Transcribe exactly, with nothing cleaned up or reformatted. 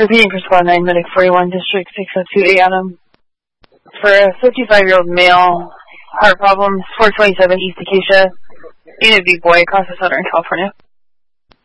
Repeating for Squad nine, Medic forty-one, District six oh two A, Adam. For a fifty-five-year-old male, heart problems, four twenty-seven East Acacia, Unit B Boy, across the Southern California.